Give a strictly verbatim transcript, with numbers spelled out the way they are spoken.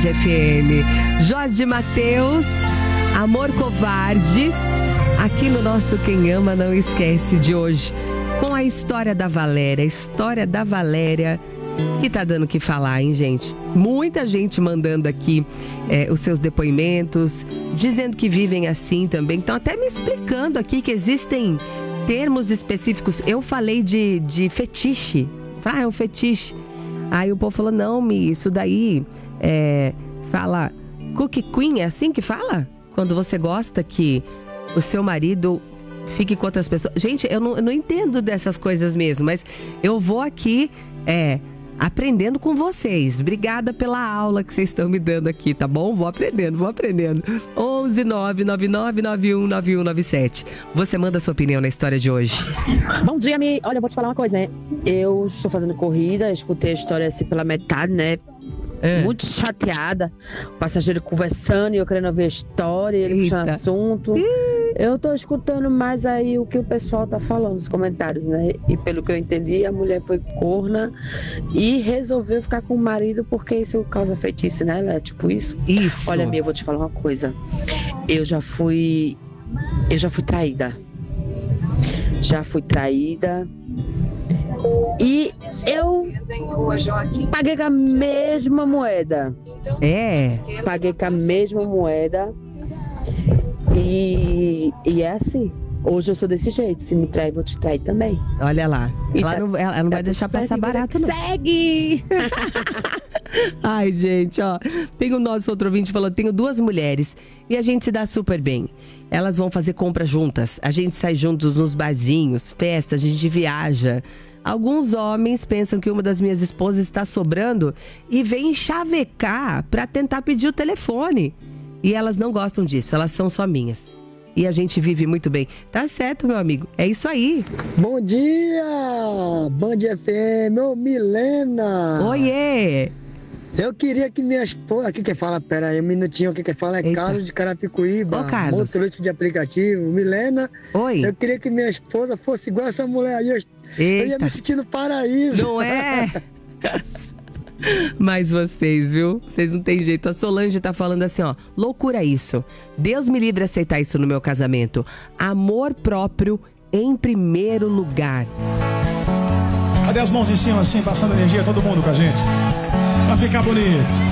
Band F M. Jorge Mateus, Amor Covarde, aqui no nosso Quem Ama Não Esquece de hoje, com a história da Valéria, a história da Valéria que tá dando o que falar, hein, gente? Muita gente mandando aqui é, os seus depoimentos, dizendo que vivem assim também. Então, até me explicando aqui que existem termos específicos. Eu falei de, de fetiche. Ah, é um fetiche. Aí o povo falou, não, Mi, isso daí é, fala cookie queen, é assim que fala? Quando você gosta que o seu marido fique com outras pessoas. Gente, eu não, eu não entendo dessas coisas mesmo, mas eu vou aqui é, aprendendo com vocês. Obrigada pela aula que vocês estão me dando aqui, tá bom? Vou aprendendo, vou aprendendo. onze nove nove nove nove um nove um nove sete. Você manda a sua opinião na história de hoje. Bom dia, Mi. Olha, eu vou te falar uma coisa, né? Eu estou fazendo corrida, escutei a história assim pela metade, né? É. Muito chateada. O passageiro conversando e eu querendo ver a história, ele puxando assunto. Eu tô escutando mais aí o que o pessoal tá falando nos comentários, né? E pelo que eu entendi, a mulher foi corna e resolveu ficar com o marido porque isso causa feitiço, né? É tipo isso. Isso. Olha, Mia, eu vou te falar uma coisa. Eu já fui... Eu já fui traída. Já fui traída. E eu paguei com a mesma moeda. É. Paguei com a mesma moeda. E, e é assim. Hoje eu sou desse jeito. Se me trair, eu vou te trair também. Olha lá. Ela tá, não, ela não tá vai deixar certo, passar barato, não. Segue! Ai, gente, ó. Tem o nosso outro ouvinte que falou: tenho duas mulheres e a gente se dá super bem. Elas vão fazer compra juntas. A gente sai juntos nos barzinhos, festas, a gente viaja. Alguns homens pensam que uma das minhas esposas está sobrando e vem chavecar pra tentar pedir o telefone. E elas não gostam disso, elas são só minhas. E a gente vive muito bem. Tá certo, meu amigo, é isso aí. Bom dia, Band F M, ô Milena. Oiê. Eu queria que minha esposa... Aqui quem fala, pera aí, um minutinho, aqui quem fala é Eita. Carlos de Carapicuíba. Ô, Carlos. Motorista de aplicativo. Milena, Oi. Eu queria que minha esposa fosse igual essa mulher aí. Eu, eu ia me sentir no paraíso. Não é? Mas vocês, viu? Vocês não tem jeito. A Solange tá falando assim, ó. Loucura isso. Deus me livre aceitar isso no meu casamento. Amor próprio em primeiro lugar. Cadê as mãos em cima assim, passando energia, todo mundo com a gente? Pra ficar bonito.